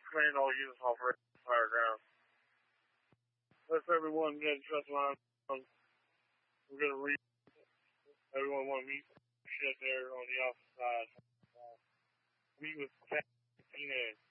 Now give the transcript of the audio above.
command all units operate fire ground. Let's everyone get trust line. We're going to read. Everyone want to meet shit there on the opposite side. Meet with Captain Tina.